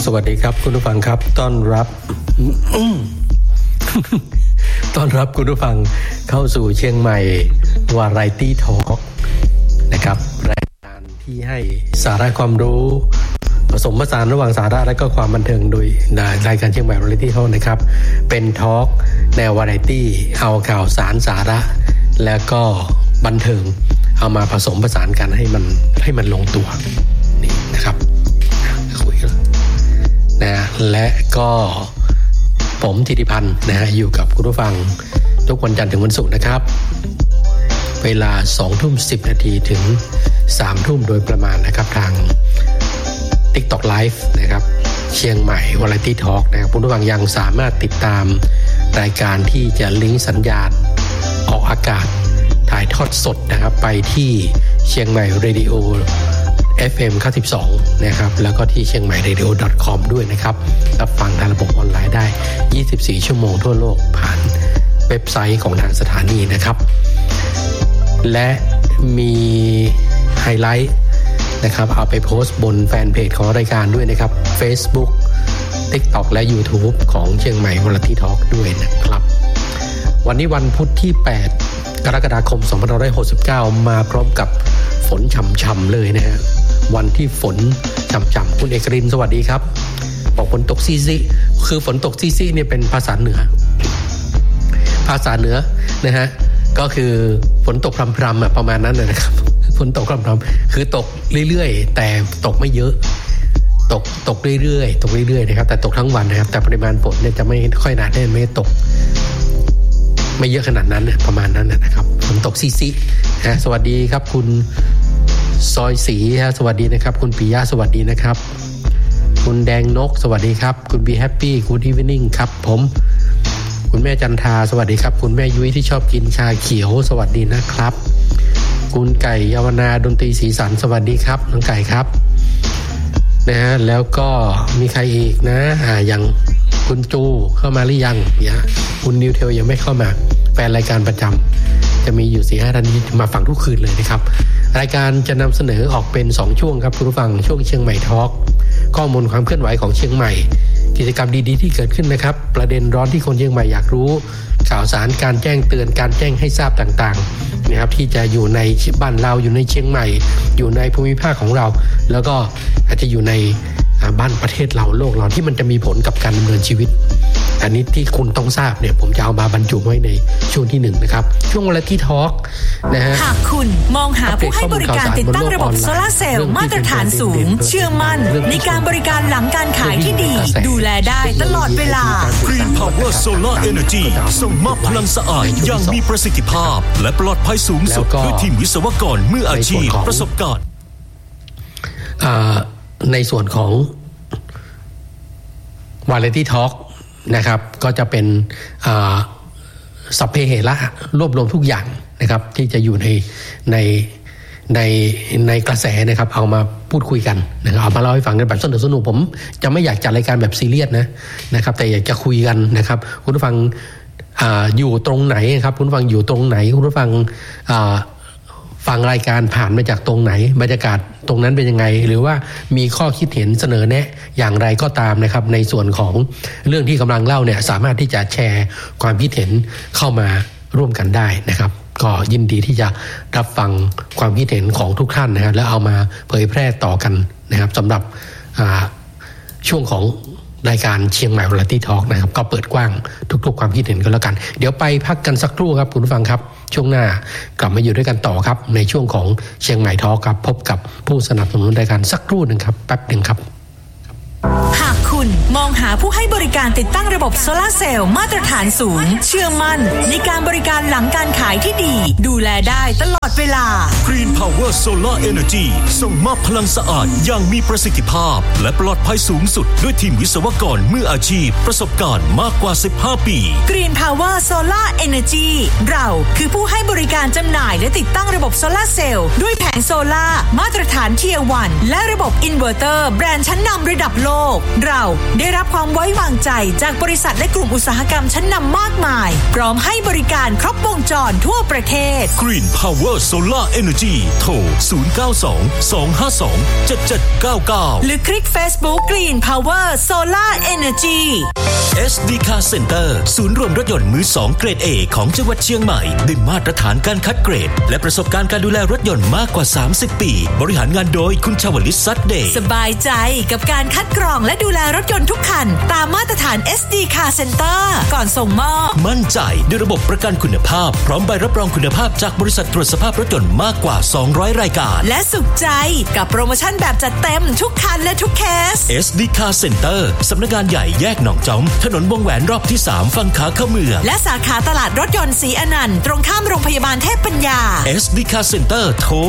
วัสดีครับคุณผู้ฟังครับต้อนรับ คุณผู้ฟังเข้าสู่เชียงใหม่วาไรตี้ทอล์กนะครับรายการที่ให้สาระความรู้ผสมผสานระหว่างสาระและก็ความบันเทิงโดยรายการเชียงใหม่วาไรตี้ทอล์กนะครับเป็นทอล์กแนววาไรตี้เอาข่าวสารสาระแล้วก็บันเทิงเอามาผสมผสานกันให้มันลงตัวนี่นะครับคุยกันนะและก็ผมธิติพันธ์นะฮะอยู่กับคุณผู้ฟังทุกวันจันทร์ถึงวันศุกร์นะครับเวลา 20:10 น.ถึง 3:00 น.โดยประมาณนะครับทาง TikTok Live นะครับเชียงใหม่ Variety Talk นะครับคุณผู้ฟังยังสามารถติดตามรายการที่จะลิงก์สัญญาณออกอากาศถ่ายทอดสดนะครับไปที่เชียงใหม่ Radio FM 92นะครับแล้วก็ที่เชียงใหม่ radio.com ด้วยนะครับรับฟังทางระบบออนไลน์ได้24ชั่วโมงทั่วโลกผ่านเว็บไซต์ของทางสถานีนะครับและมีไฮไลท์นะครับเอาไปโพสต์บนแฟนเพจของรายการด้วยนะครับ Facebook TikTok และ YouTube ของเชียงใหม่ Variety Talk ด้วยนะครับวันนี้วันพุธที่8กรกฎาคม2569มาพร้อมกับฝนช่ำๆเลยนะฮะวันที่ฝนช่ำๆคุณเอกรินทร์สวัสดีครับบอกฝนตกซีๆคือฝนตกซีๆเนี่ยเป็นภาษาเหนือนะฮะก็คือฝนตกพรำๆประมาณนั้นนะครับฝนตกพรำๆคือตกเรื่อยๆแต่ตกไม่เยอะตกเรื่อยๆนะครับแต่ตกทั้งวันนะครับแต่ปริมาณฝนเนี่ยจะไม่ค่อยหนาแน่นไม่ตกไม่เยอะขนาดนั้นประมาณนั้นนะครับฝนตกซีๆนะสวัสดีครับคุณซอยสีฮะสวัสดีนะครับคุณปิยะสวัสดีนะครับคุณแดงนกสวัสดีครับคุณบีแฮปปี้กูดอีฟนิ่งครับผมคุณแม่จันทาสวัสดีครับคุณแม่ยุ้ยที่ชอบกินชาเขียวสวัสดีนะครับคุณไก่เยาวนาดนตรีสีสันสวัสดีครับน้องไก่ครับนะฮะแล้วก็มีใครอีกนะอย่างคุณจูเข้ามาหรือยังคุณนิวเทลยังไม่เข้ามาแฟนรายการประจำจะมีอยู่ 4-5 ท่านที่มาฟังทุกคืนเลยนะครับรายการจะนำเสนอออกเป็น2ช่วงครับคุณผู้ฟังช่วงเชียงใหม่ทอล์กข้อมูลความเคลื่อนไหวของเชียงใหม่กิจกรรมดีๆที่เกิดขึ้นนะครับประเด็นร้อนที่คนเชียงใหม่อยากรู้ข่าวสารการแจ้งเตือนการแจ้งให้ทราบต่างๆนะครับที่จะอยู่ในบ้านเราอยู่ในเชียงใหม่อยู่ในภูมิภาคของเราแล้วก็อาจจะอยู่ในบ้านประเทศเราโลกเราที่มันจะมีผลกับการดำเนินชีวิตอันนี้ที่คุณต้องทราบเนี่ยผมจะเอามาบรรจุไว้ในช่วงที่1นะครับช่วงVariety Talkนะฮะหากคุณมองหาผู้ให้บริการติดตั้งระบบโซลาร์เซลล์มาตรฐานสูงเชื่อมั่นในการบริการหลังการขายที่ดีดูแลได้ตลอดเวลา Green Power Solar Energy ส่งมอบพลังสะอาดอย่างมีประสิทธิภาพและปลอดภัยสูงสุดด้วยทีมวิศวกรมืออาชีพประสบการณ์ในส่วนของ Variety Talk นะครับก็จะเป็นสัพเพเหระรวบรวมทุกอย่างนะครับที่จะอยู่ในกระแสนะครับเอามาพูดคุยกันนะครับเอามาเล่าให้ฟังกันแบบสนุกๆผมจะไม่อยากจัดรายการแบบซีเรียสนะครับแต่อยากจะคุยกันนะครับคุณผู้ฟังอยู่ตรงไหนครับคุณผู้ฟังอยู่ตรงไหนคุณผู้ฟังฟังรายการผ่านมาจากตรงไหนบรรยากาศตรงนั้นเป็นยังไงหรือว่ามีข้อคิดเห็นเสนอแนะอย่างไรก็ตามนะครับในส่วนของเรื่องที่กำลังเล่าเนี่ยสามารถที่จะแชร์ความคิดเห็นเข้ามาร่วมกันได้นะครับก็ยินดีที่จะรับฟังความคิดเห็นของทุกท่านนะครับแล้วเอามาเผยแพร่ต่อกันนะครับสำหรับช่วงของรายการเชียงใหม่ Variety Talk นะครับก็เปิดกว้างทุกๆความคิดเห็นกันแล้วกันเดี๋ยวไปพักกันสักครู่ครับคุณผู้ฟังครับช่วงหน้ากลับมาอยู่ด้วยกันต่อครับในช่วงของเชียงใหม่ทอล์กครับพบกับผู้สนับสนุนรายการสักครู่นึงครับแป๊บนึงครับหากคุณมองหาผู้ให้บริการติดตั้งระบบโซลาร์เซลล์มาตรฐานสูงเชื่อมั่นในการบริการหลังการขายที่ดีดูแลได้ตลอดเวลา Green Power Solar Energy ส่งมอบพลังสะอาดอย่างมีประสิทธิภาพและปลอดภัยสูงสุดด้วยทีมวิศวกรมืออาชีพประสบการณ์มากกว่า15 ปี Green Power Solar Energy เราคือผู้ให้บริการจำหน่ายและติดตั้งระบบโซลาร์เซลล์ด้วยแผงโซล่ามาตรฐาน Tier 1และระบบอินเวอร์เตอร์แบรนด์ชั้นนำระดับโลกเราได้รับความไว้วางใจจากบริษัทและกลุ่มอุตสาหกรรมชั้นนำมากมายพร้อมให้บริการครบวงจรทั่วประเทศ Green Power Solar Energy โทร 092-252-7799 หรือคลิก Facebook Green Power Solar Energy SD Car Center ศูนย์รวมรถยนต์มือ2เกรด A ของจังหวัดเชียงใหม่ด้วยมาตรฐานการคัดเกรดและประสบการณ์การดูแลรถยนต์มากกว่า30ปีบริหารงานโดยคุณชวลิต ซัดเดย์สบายใจกับการคัดกรองและดูแลรถยนต์ทุกคันตามมาตรฐาน SD Car Center ก่อนส่งมอบมั่นใจด้วยระบบประกันคุณภาพพร้อมใบรับรองคุณภาพจากบริษัทตรวจสภาพรถยนต์มากกว่า200รายการและสุขใจกับโปรโมชั่นแบบจัดเต็มทุกคันและทุกเคส SD Car Center สำนักงานใหญ่แยกหนองจอมถนนวงแหวนรอบที่3ฝั่งขาเข้าเมืองและสาขาตลาดรถยนต์ศรีอนันต์ตรงข้ามโรงพยาบาลเทพปัญญา SD Car Center โทร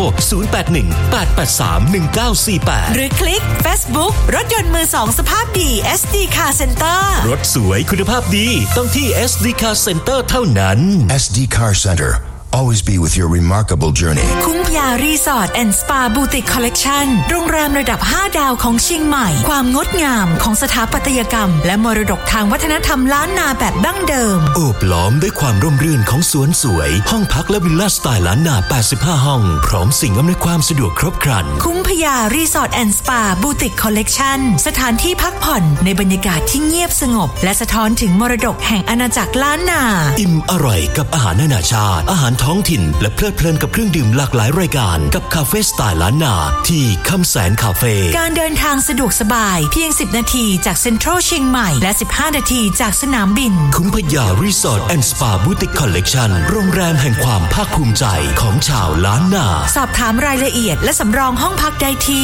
081-883-1948 หรือคลิก Facebook รถยนต์มือ2สภาพดี SD Car Center รถสวยคุณภาพดีต้องที่ SD Car Center เท่านั้น SD Car Center Always be with your remarkable journey คุ้มพยารีสอร์ทแอนด์สปาบูติกคอลเลกชันโรงแรมระดับ5ดาวของเชียงใหม่ความงดงามของสถาปัตยกรรมและมรดกทางวัฒนธรรมล้านนาแบบดั้งเดิมโอบล้อมด้วยความร่มรื่นของสวนสวยห้องพักและวิลล่าสไตล์ล้านนา85ห้องพร้อมสิ่งอำนวยความสะดวกครบครันคุ้มพยารีสอร์ทแอนด์สปาบูติกคอลเลกชันสถานที่พักผ่อนในบรรยากาศที่เงียบสงบและสะท้อนถึงมรดกแห่งอาณาจักรล้านนาอิ่มอร่อยกับอาหารนานาชาติอาหารท้องถิ่นและเพลิดเพลินกับเครื่องดื่มหลากหลายรายการกับคาเฟ่สไตล์ล้านนาที่คำแสนคาเฟ่การเดินทางสะดวกสบายเพียง10นาทีจากเซ็นทรัลเชียงใหม่และ15นาทีจากสนามบินคุ้มพยารีสอร์ทแอนด์สปาบูติกคอลเลกชันโรงแรมแห่งความภาคภูมิใจของชาวล้านนาสอบถามรายละเอียดและสำรองห้องพักได้ที่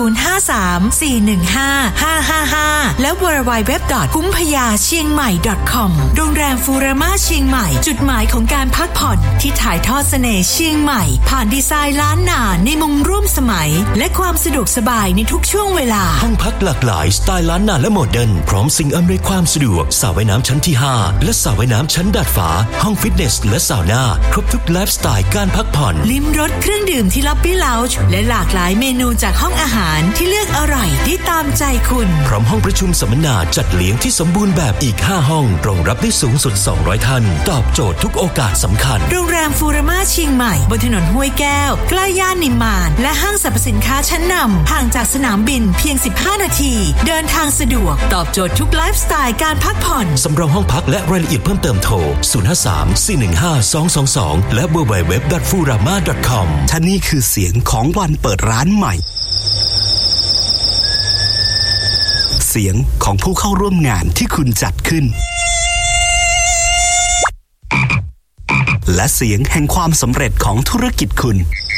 053-415-555และ www.kumphayachiengmai.com โรงแรมฟูรามาเชียงใหม่จุดหมายของการพักผ่อนที่ถ่ายทอดเสน่ห์เชียงใหม่ผ่านดีไซน์ล้านนาในมุมร่วมสมัยและความสะดวกสบายในทุกช่วงเวลาห้องพักหลากหลายสไตล์ล้านนาและโมเดิร์นพร้อมสิ่งอำนวยความสะดวกสระว่ายน้ำชั้นที่5และสระว่ายน้ำชั้นดาดฟ้าห้องฟิตเนสและซาวน่าครบทุกไลฟ์สไตล์การพักผ่อนลิ้มรสเครื่องดื่มที่ล็อบบี้เลาจ์และหลากหลายเมนูจากห้องอาหารที่เลือกอร่อยได้ตามใจคุณพร้อมห้องประชุมสัมมนาจัดเลี้ยงที่สมบูรณ์แบบอีก5ห้องรองรับได้สูงสุด200ท่านตอบโจทย์ทุกโอกาสสำคัญโรงแรมฟูรามาเชียงใหม่บนถนนห้วยแก้วใกล้ย่านนิมมานและห้างสรรพสินค้าชั้นนำห่างจากสนามบินเพียง15นาทีเดินทางสะดวกตอบโจทย์ทุกไลฟ์สไตล์การพักผ่อนสำรองห้องพักและรายละเอียดเพิ่มเติมโทร 053-415-222 และ www.furama.com ท่านี่คือเสียงของวันเปิดร้านใหม่เสียงของผู้เข้าร่วมงานที่คุณจัดขึ้นและเสียงแห่งความสำเร็จของธุรกิจคุณ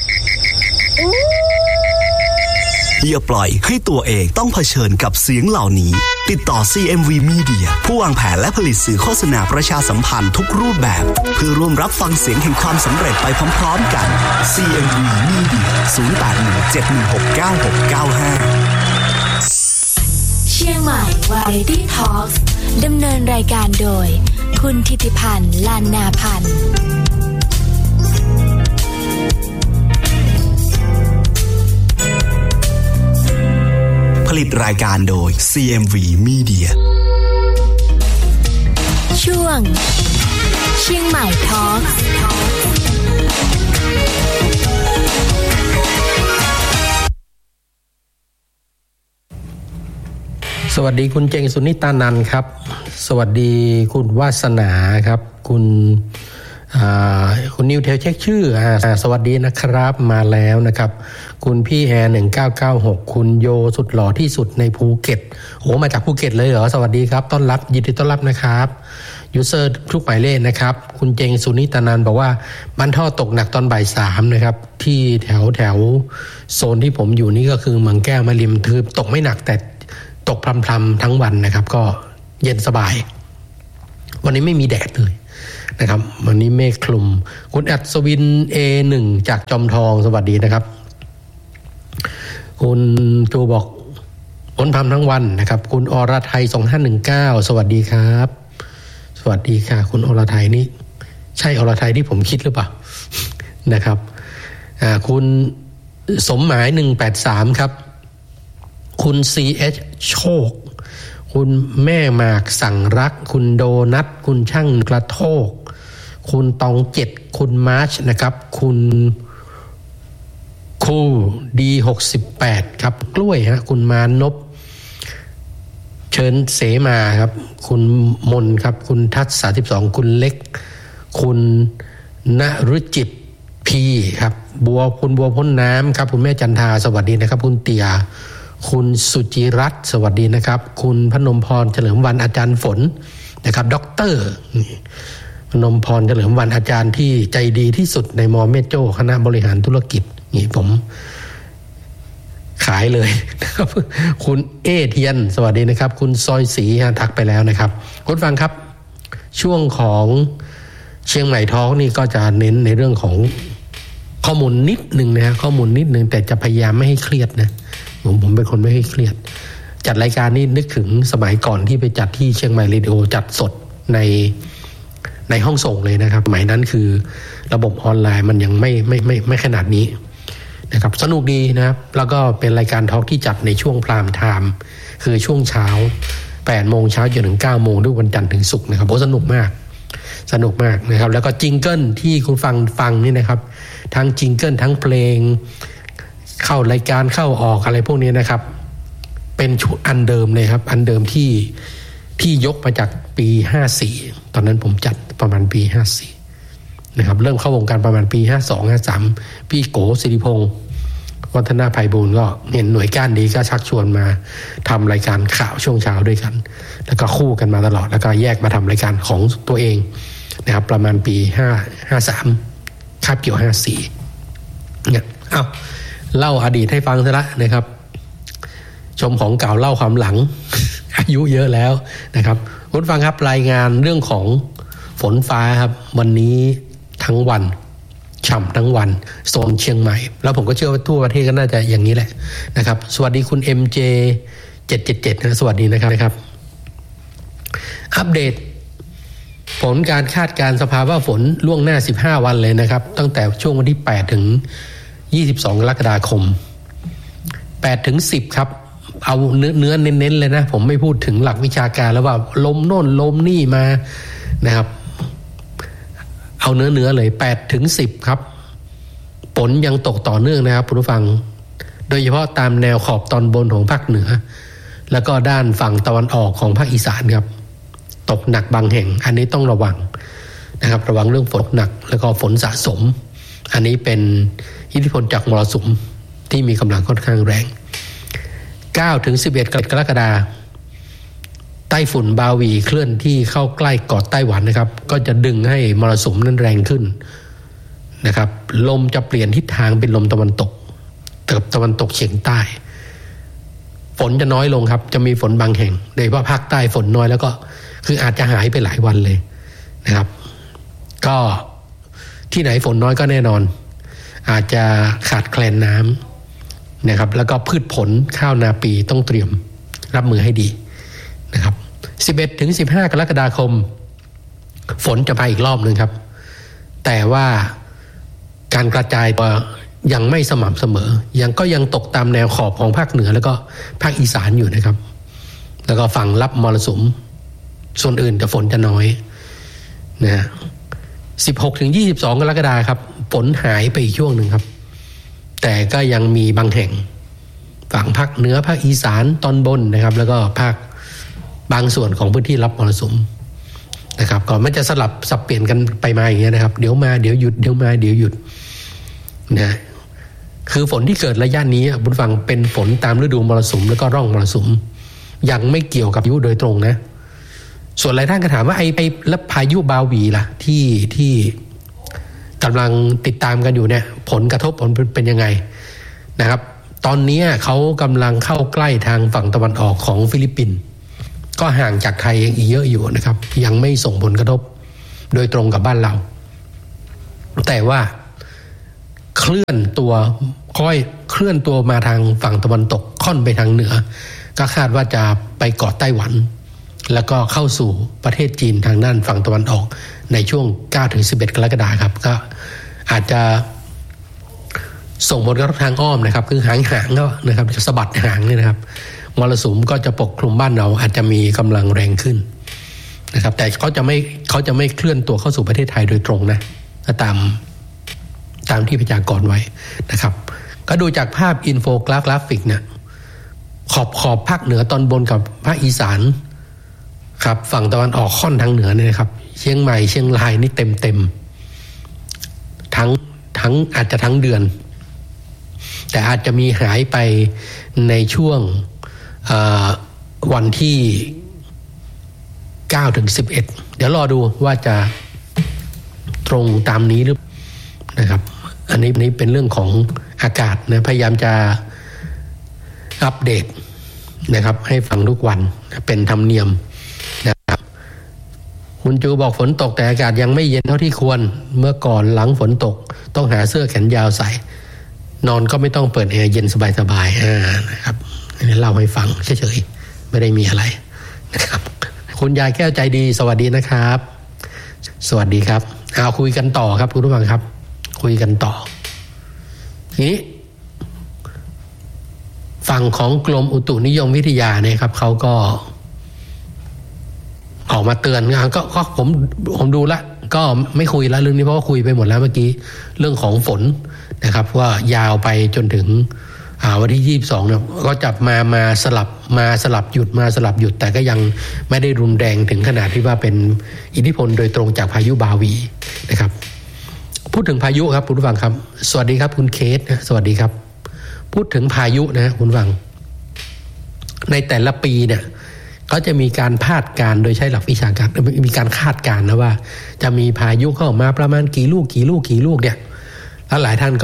อย่าปล่อยให้ตัวเองต้องเผชิญกับเสียงเหล่านี้ติดต่อ CMV Media ผู้วางแผนและผลิตสื่อโฆษณาประชาสัมพันธ์ทุกรูปแบบเพื่อร่วมรับฟังเสียงแห่งความสำเร็จไปพร้อมๆกัน CMV Media 0817169695 เชียงใหม่ Variety Talks ดำเนินรายการโดยคุณธิติพันธ์ ลานนาพันธ์ผลิตรายการโดย CMV Media ช่วงเชียงใหม่ Talks สวัสดีคุณเจงสุนิตานันท์ครับสวัสดีคุณวาสนาครับคุณนิวเทลเช็คชื่อสวัสดีนะครับมาแล้วนะครับคุณพี่แอร์1996คุณโยสุดหล่อที่สุดในภูเก็ตโอ้มาจากภูเก็ตเลยเหรอสวัสดีครับต้อนรับยินดีต้อนรับนะครับยูเซอร์ทุกหมายเลขนะครับคุณเจงสุนิตานันท์บอกว่าบ้านท่อตกหนักตอนบ่าย 3นะครับที่แถวโซนที่ผมอยู่นี่ก็คือเมืองแก้วแม่ริมคือตกไม่หนักแต่ตกพรำๆทั้งวันนะครับก็เย็นสบายวันนี้ไม่มีแดดเลยนะครับวันนี้เมฆคลุมคุณอัศวิน A1 จากจอมทองสวัสดีนะครับคุณจูบอกฝนพรำทั้งวันนะครับคุณอรไทย2519สวัสดีครับสวัสดีค่ะคุณอรไทยนี่ใช่อรไทยที่ผมคิดหรือเปล่านะครับคุณสมหมาย183ครับคุณ CH โชคคุณแม่หมากสั่งรักคุณโดนัทคุณช่างกระโทกคุณตอง7คุณมาร์ชนะครับคุณคู่ดี68ครับกล้วยฮะคุณมานพเชิญเสมาครับคุณมนครับคุณทัศน์32คุณเล็กคุณณฤจิตพีครับคุณบัวพ้นน้ำครับคุณแม่จันทาสวัสดีนะครับคุณเตียคุณสุจิรัตน์สวัสดีนะครับคุณพนมพรเฉลิมวรรณอาจารย์ฝนนะครับด็อกเตอร์พนมพรเฉลิมวรรณอาจารย์ที่ใจดีที่สุดในมอแม่โจ้คณะบริหารธุรกิจนี่ผมขายเลยนะครับคุณเอเทียนสวัสดีนะครับคุณซอยศรีทักไปแล้วนะครับคุณฟังครับช่วงของเชียงใหม่ท้องนี่ก็จะเน้นในเรื่องของข้อมูลนิดนึงนะข้อมูลนิดนึงแต่จะพยายามไม่ให้เครียดนะผมเป็นคนไม่ให้เครียดจัดรายการนี้นึกถึงสมัยก่อนที่ไปจัดที่เชียงใหม่เรดิโอจัดสดในห้องส่งเลยนะครับสมัยนั้นคือระบบออนไลน์มันยังไม่ขนาดนี้นะครับสนุกดีนะครับแล้วก็เป็นรายการทอล์กที่จัดในช่วงพรามไทม์คือช่วงเช้า 8 โมงเช้าจนถึง 9 โมงด้วยวันจันทร์ถึงศุกร์นะครับสนุกมากนะครับแล้วก็จิงเกิลที่คุณฟังนี่นะครับทั้งจิงเกิลทั้งเพลงเข้ารายการเข้าออกอะไรพวกนี้นะครับเป็นอันเดิมเลยครับอันเดิมที่ยกมาจากปี54ตอนนั้นผมจัดประมาณปี54นะครับเริ่มเข้าวงการประมาณปี52-53พี่โกศิริพงศ์วัฒนาไพบูลย์ก็เห็นหน่วยก้านดีก็ชักชวนมาทำรายการข่าวช่วงเช้าด้วยกันแล้วก็คู่กันมาตลอดแล้วก็แยกมาทำรายการของตัวเองนะครับประมาณปี53คาบเกี่ยว54เนี่ยเล่าอดีตให้ฟังซะละนะครับชมของเก่าเล่าความหลัง อายุเยอะแล้วนะครับคุณฟังครับรายงานเรื่องของฝนฟ้าครับวันนี้ทั้งวันฉ่ำทั้งวันโซนเชียงใหม่แล้วผมก็เชื่อว่าทั่วประเทศก็น่าจะอย่างนี้แหละนะครับสวัสดีคุณ MJ 777นะสวัสดีนะครับอัปเดตผลการคาดการณ์สภาวะฝนล่วงหน้า15วันเลยนะครับตั้งแต่ช่วงวันที่8ถึง22กรกฎาคม8ถึง10ครับเอาเนื้อเน้นๆเลยนะผมไม่พูดถึงหลักวิชาการแล้วว่าลมโน่นลมนี่มานะครับเอาเนื้อเลย8ถึง10ครับฝนยังตกต่อเนื่องนะครับผู้ฟังโดยเฉพาะตามแนวขอบตอนบนของภาคเหนือแล้วก็ด้านฝั่งตะวันออกของภาคอีสานครับตกหนักบางแห่งอันนี้ต้องระวังนะครับระวังเรื่องฝนหนักแล้วก็ฝนสะสมอันนี้เป็นอิทธิพลจากมรสุมที่มีกำลังค่อนข้างแรง9ถึง11กรกฎาคมไต้ฝุ่นบาวีเคลื่อนที่เข้าใกล้เกาะไต้หวันนะครับก็จะดึงให้มรสุมนั้นแรงขึ้นนะครับลมจะเปลี่ยนทิศทางเป็นลมตะวันตกตะวันตกเฉียงใต้ฝนจะน้อยลงครับจะมีฝนบางแห่งโดยเฉพาะภาคใต้ฝนน้อยแล้วก็คืออาจจะหายไปหลายวันเลยนะครับก็ที่ไหนฝนน้อยก็แน่นอนอาจจะขาดแคลนน้ำนะครับแล้วก็พืชผลข้าวนาปีต้องเตรียมรับมือให้ดีนะครับ11ถึง15กรกฎาคมฝนจะมาอีกรอบนึงครับแต่ว่าการกระจายตัวยังไม่สม่ำเสมอยังตกตามแนวขอบของภาคเหนือแล้วก็ภาคอีสานอยู่นะครับแล้วก็ฝั่งรับมรสุมส่วนอื่นแต่ฝนจะน้อยนะ16ถึง22กรกฎาคมครับฝนหายไปอีกช่วงนึงครับแต่ก็ยังมีบางแห่งฝั่งภาคเหนือภาคอีสานตอนบนนะครับแล้วก็ภาคบางส่วนของพื้นที่รับมรสุมนะครับก็มันจะสับเปลี่ยนกันไปมาอย่างเงี้ยนะครับเดี๋ยวมาเดี๋ยวหยุดเดี๋ยวมาเดี๋ยวหยุดนะคือฝนที่เกิดระยะนี้บุญฟังเป็นฝนตามฤดูมรสุมแล้วก็ร่องมรสุมยังไม่เกี่ยวกับพายุโดยตรงนะส่วนหลายท่านก็ถามว่าไอ้แล้วพายุบาวีล่ะที่กำลังติดตามกันอยู่เนี่ยผลกระทบผลเป็นยังไงนะครับตอนนี้เขากำลังเข้าใกล้ทางฝั่งตะวันออกของฟิลิปปินส์ก็ห่างจากไทยอีกเยอะอยู่นะครับยังไม่ส่งผลกระทบโดยตรงกับบ้านเราแต่ว่าเคลื่อนตัวมาทางฝั่งตะวันตกค่อนไปทางเหนือก็คาดว่าจะไปเกาะไต้หวันแล้วก็เข้าสู่ประเทศจีนทางด้านฝั่งตะวันออกในช่วง9ถึง11กรกฎาคมครับก็อาจจะส่งผลกระทบทางอ้อมนะครับคือหางก็นะครับจะสะบัดหางนี่นะครับมรสุมก็จะปกคลุมบ้านเราอาจจะมีกำลังแรงขึ้นนะครับแต่เขาจะไม่เคลื่อนตัวเข้าสู่ประเทศไทยโดยตรงนะตามที่พยากรณ์ไว้นะครับก็ดูจากภาพอินโฟกราฟิกเนี่ยขอบภาคเหนือตอนบนกับภาคอีสานครับฝั่งตะวันออกค่อนทางเหนือเนี่ยครับเชียงใหม่เชียงรายนี่เต็มทั้งอาจจะทั้งเดือนแต่อาจจะมีหายไปในช่วงวันที่9 ถึง 11เดี๋ยวรอดูว่าจะตรงตามนี้หรือนะครับอันนี้เป็นเรื่องของอากาศนะพยายามจะอัปเดตนะครับให้ฟังทุกวันเป็นธรรมเนียมนะครับคุณจูบอกฝนตกแต่อากาศยังไม่เย็นเท่าที่ควรเมื่อก่อนหลังฝนตกต้องหาเสื้อแขนยาวใส่นอนก็ไม่ต้องเปิดแอร์เย็นสบายๆนะครับอันนี้เล่าให้ฟังเฉยๆไม่ได้มีอะไรนะครับคุณยายแก้วใจดีสวัสดีนะครับสวัสดีครับเอาคุยกันต่อครับคุณผู้ฟังครับคุยกันต่อทีนี้ฝั่งของกรมอุตุนิยมวิทยาเนี่ยครับเขาก็ออกมาเตือนก็ผมดูละก็ไม่คุยแล้วเรื่องนี้เพราะว่าคุยไปหมดแล้วเมื่อกี้เรื่องของฝนนะครับว่ายาวไปจนถึงวันที่22เนี่ยก็จับมาสลับหยุดแต่ก็ยังไม่ได้รุนแรงถึงขนาดที่ว่าเป็นอิทธิพลโดยตรงจากพายุบาวีนะครับพูดถึงพายุครับคุณผู้ฟังครับสวัสดีครับคุณเคสนะสวัสดีครับพูดถึงพายุนะคุณผู้ฟังในแต่ละปีเนี่ยเขาจะมีการคาดการณ์โดยใช้หลักวิชาการมีการคาดการณ์นะว่าจะมีพายุเข้ามาประมาณกี่ลูกเนี่ยแล้วหลายท่าน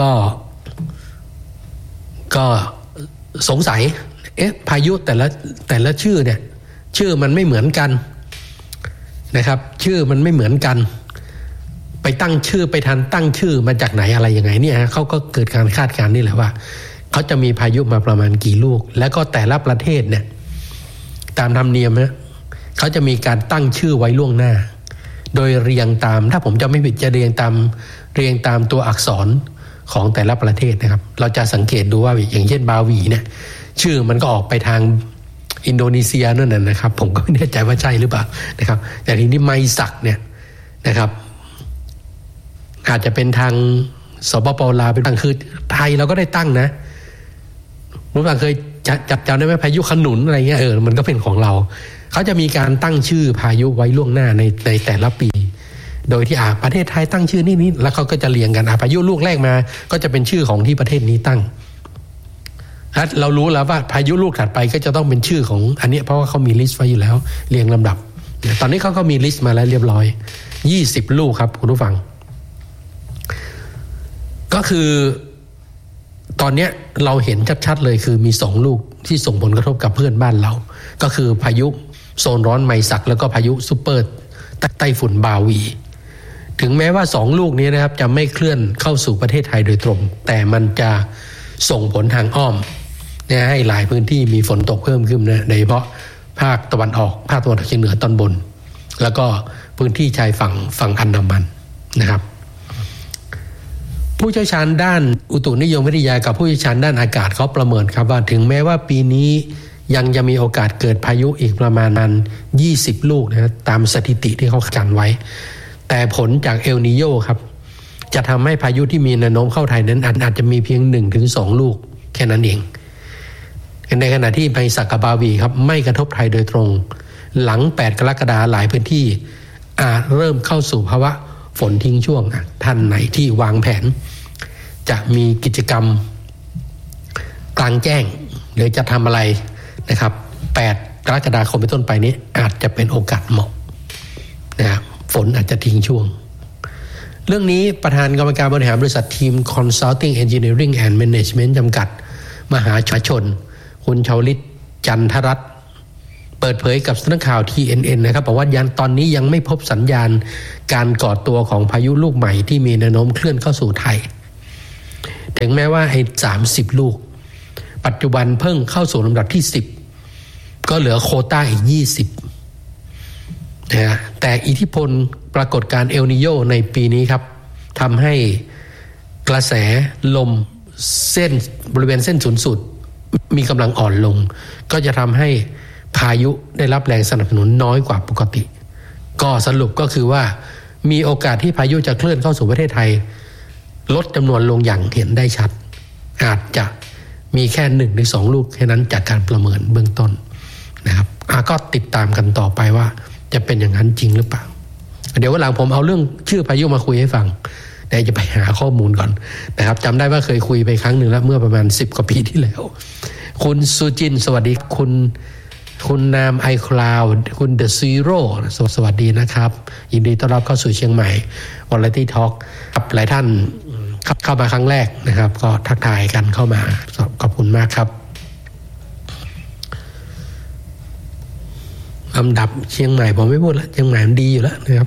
ก็สงสัยพายุแต่ละชื่อเนี่ยชื่อมันไม่เหมือนกันนะครับชื่อมันไม่เหมือนกันไปตั้งชื่อไปทันตั้งชื่อมาจากไหนอะไรยังไงเนี่ยเขาก็เกิดการคาดการณ์นี่แหละว่าเขาจะมีพายุมาประมาณกี่ลูกแล้วก็แต่ละประเทศเนี่ยตามธรรมเนียมนะเขาจะมีการตั้งชื่อไว้ล่วงหน้าโดยเรียงตามถ้าผมจำไม่ผิดจะเรียงตามตัวอักษรของแต่ละประเทศนะครับเราจะสังเกตดูว่าอย่างเช่นบาวีเนี่ยชื่อมันก็ออกไปทางอินโดนีเซียนั่นนะครับผมก็ไม่แน่ใจว่าใช่หรือเปล่านะครับแต่ทีนี้ไมซักเนี่ยนะครับอาจจะเป็นทางสปป.ลาวเป็นทางคือไทยเราก็ได้ตั้งนะรู้ป่ะเคยจำได้ไหมพายุขนุนอะไรเงี้ยมันก็เป็นของเราเขาจะมีการตั้งชื่อพายุไว้ล่วงหน้าในแต่ละปีโดยที่ประเทศไทยตั้งชื่อนี่แล้วเขาก็จะเรียงกันพายุลูกแรกมาก็จะเป็นชื่อของที่ประเทศนี้ตั้งเรารู้แล้วว่าพายุลูกถัดไปก็จะต้องเป็นชื่อของอันนี้เพราะว่าเขามีลิสต์ไว้อยู่แล้วเรียงลำดับตอนนี้เขาก็มีลิสต์มาแล้วเรียบร้อย20ลูกครับคุณผู้ฟังก็คือตอนนี้เราเห็นชัดๆเลยคือมี2ลูกที่ส่งผลกระทบกับเพื่อนบ้านเราก็คือพายุโซนร้อนไมซักแล้วก็พายุซุปเปอร์ไต้ฝุ่นบาวีถึงแม้ว่า2ลูกนี้นะครับจะไม่เคลื่อนเข้าสู่ประเทศไทยโดยตรงแต่มันจะส่งผลทางอ้อมให้หลายพื้นที่มีฝนตกเพิ่มขึ้นนะโดยเฉพาะภาคตะวันออกภาคตะวันออกเฉียงเหนือตอนบนแล้วก็พื้นที่ชายฝั่งอันดามันนะครับผู้เชี่ยวชาญด้านอุตุนิยมวิทยากับผู้เชี่ยวชาญด้านอากาศเขาประเมินครับว่าถึงแม้ว่าปีนี้ยังจะมีโอกาสเกิดพายุอีกประมาณ20ลูกนะตามสถิติที่เขาคาดไว้แต่ผลจากเอลนีโญครับจะทำให้พายุที่มีแนวโน้มเข้าไทยนั้นอาจจะมีเพียง 1-2 ลูกแค่นั้นเองในขณะที่ไมซักกับบาวีครับไม่กระทบไทยโดยตรงหลัง8กรกฎาคมหลายพื้นที่อาจเริ่มเข้าสู่ภาวะฝนทิ้งช่วงท่านไหนที่วางแผนจะมีกิจกรรมกลางแจ้งหรือจะทำอะไรนะครับ8กรกฎาคมเป็นต้นไปนี้อาจจะเป็นโอกาสเหมาะนะครับฝนอาจจะทิ้งช่วงเรื่องนี้ประธานกรรมการบริหารบริษัททีม Consulting Engineering and Management จำกัดมหาชนคุณชาวลิตจันทรัตน์เปิดเผยกับสำนักข่าว TNN นะครับบอกว่าตอนนี้ยังไม่พบสัญญาณการก่อตัวของพายุลูกใหม่ที่มีแนวโน้มเคลื่อนเข้าสู่ไทยถึงแม้ว่า30ลูกปัจจุบันเพิ่งเข้าสู่ลำดับที่10ก็เหลือโควต้าอีก20นะแต่อิทธิพลปรากฏการณ์เอลนีโญในปีนี้ครับทำให้กระแสลมบริเวณเส้นศูนย์สูตรมีกำลังอ่อนลงก็จะทำให้พายุได้รับแรงสนับสนุนน้อยกว่าปกติก็สรุปก็คือว่ามีโอกาสที่พายุจะเคลื่อนเข้าสู่ประเทศไทยลดจำนวนลงอย่างเห็นได้ชัดอาจจะมีแค่1 หรือ 2 ลูกแค่นั้นจากการประเมินเบื้องต้นนะครับก็ติดตามกันต่อไปว่าจะเป็นอย่างนั้นจริงหรือเปล่าเดี๋ยววันหลังผมเอาเรื่องชื่อพายุมาคุยให้ฟังแต่จะไปหาข้อมูลก่อนนะครับจำได้ว่าเคยคุยไปครั้งหนึ่งแล้วเมื่อประมาณ10 กว่าปีที่แล้วคุณสุจินสวัสดีคุณนามไอคลาวด์คุณเดอะซีโร่สวัสดีนะครับยินดีต้อนรับเข้าสู่เชียงใหม่ Variety Talk ครับหลายท่านเข้ามาครั้งแรกนะครับก็ทักทายกันเข้ามาขอบคุณมากครับอันดับเชียงใหม่ผมไม่พูดแล้วเชียงใหม่มันดีอยู่แล้วนะครับ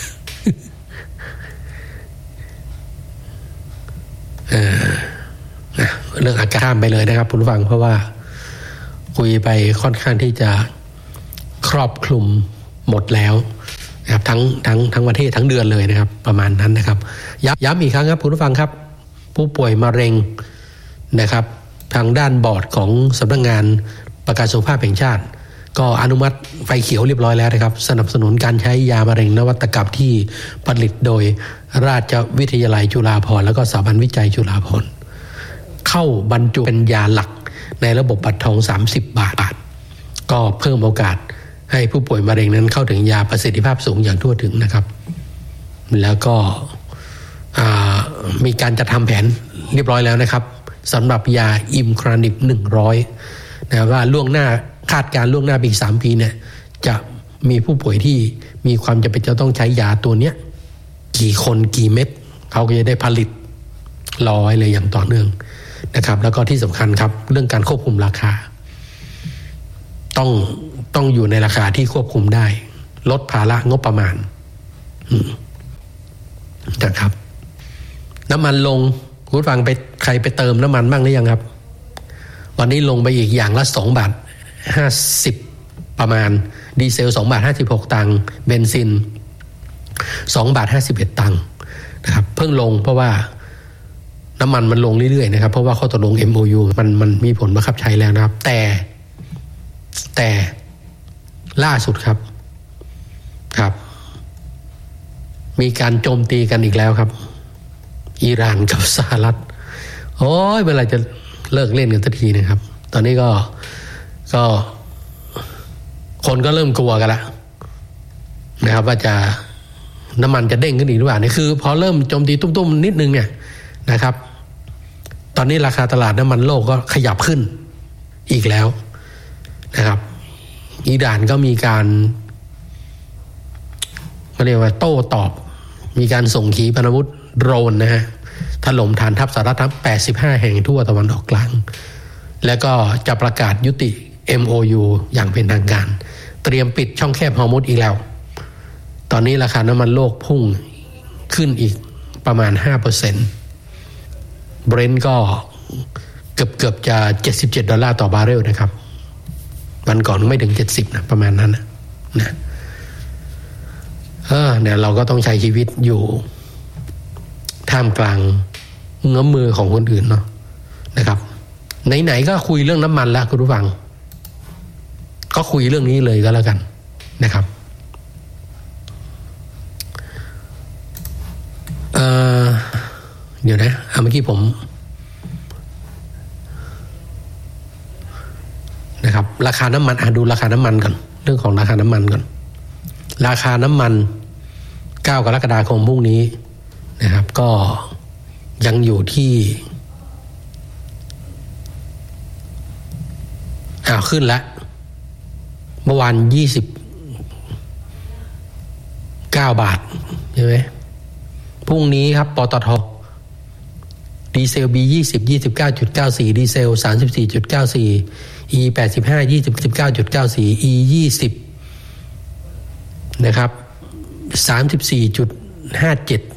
เรื่องอากาศข้ามไปเลยนะครับคุณผู้ฟังเพราะว่าคุยไปค่อนข้างที่จะครอบคลุมหมดแล้วนะครับทั้งประเทศทั้งเดือนเลยนะครับประมาณนั้นนะครับย้ำอีกครั้งครับคุณผู้ฟังครับผู้ป่วยมะเร็งนะครับทางด้านบอร์ดของสำนักงานประกันสุขภาพแห่งชาติก็อนุมัติไฟเขียวเรียบร้อยแล้วนะครับสนับสนุนการใช้ยามะเร็งนวัตกรรมที่ผลิตโดยราชวิทยาลัยจุฬาภรณ์แล้วก็สถาบันวิจัยจุฬาภรณ์เข้าบรรจุเป็นยาหลักในระบบบัตรทอง30 บาทก็เพิ่มโอกาสให้ผู้ป่วยมะเร็งนั้นเข้าถึงยาประสิทธิภาพสูงอย่างทั่วถึงนะครับแล้วก็มีการจัดทำแผนเรียบร้อยแล้วนะครับสำหรับยาอิมครานิบ100นะว่าล่วงหน้าคาดการล่วงหน้าปี3 ปีเนี่ยจะมีผู้ป่วยที่มีความจำเป็นจะต้องใช้ยาตัวเนี้ยกี่คนกี่เม็ดเขาก็จะได้ผลิตรอไว้เลยอย่างต่อเนื่องนะครับแล้วก็ที่สำคัญครับเรื่องการควบคุมราคาต้องอยู่ในราคาที่ควบคุมได้ลดภาระงบประมาณนะครับน้ำมันลงคุณฟังไปใครไปเติมน้ำมันบ้างหรือยังครับวันนี้ลงไปอีกอย่างละ2 บาท50ประมาณดีเซล2 บาท56 ตังค์เบนซิน2 บาท51 ตังค์นะครับเพิ่งลงเพราะว่าน้ำมันลงเรื่อยๆนะครับเพราะว่าข้อตกลง MOU มันมีผลบังคับใช้แล้วนะครับแต่ล่าสุดครับมีการโจมตีกันอีกแล้วครับอิหร่านกับสหรัฐโอ้ยเวลาจะเลิกเล่นกันสักทีนะครับตอนนี้ก็คนก็เริ่มกลัวกันแล้วนะครับว่าจะน้ำมันจะเด้งขึ้นอีกหรือเปล่านี่คือพอเริ่มโจมตีตุ้มๆนิดนึงเนี่ยนะครับตอนนี้ราคาตลาดน้ำมันโลกก็ขยับขึ้นอีกแล้วนะครับอิหร่านก็มีการเรียกว่าโต้ตอบมีการส่งขีปนาวุธโดรนนะฮะถล่มฐานทัพสหรัฐทั้ง85 แห่งทั่วตะวันออกกลางแล้วก็จะประกาศยุติ MOU อย่างเป็นทางการเตรียมปิดช่องแคบฮอร์มุซอีกแล้วตอนนี้ราคาน้ำมันโลกพุ่งขึ้นอีกประมาณ 5%เบรนท์ก็เกือบจะ$77ต่อบาร์เรลนะครับวันก่อนไม่ถึง70นะประมาณนั้นนะเนี่ยเราก็ต้องใช้ชีวิตอยู่ท่ามกลางเงื้อมมือของคนอื่นเนาะนะครับไหนๆก็คุยเรื่องน้ำมันแล้วคุณผู้ฟังก็คุยเรื่องนี้เลยก็แล้วกันนะครับเดี๋ยวนะเมื่อกี้ผมนะครับราคาน้ำมันดูราคาน้ำมันก่อนเรื่องของราคาน้ำมันก่อนราคาน้ำมัน9 กรกฎาคมพรุ่งนี้นะครับก็ยังอยู่ที่ขึ้นแล้วเมื่อวาน29 บาทใช่ไหมพรุ่งนี้ครับปตท.ดีเซล B20 29.94 ดีเซล 34.94 E85 29.94 E20 นะครับ 34.57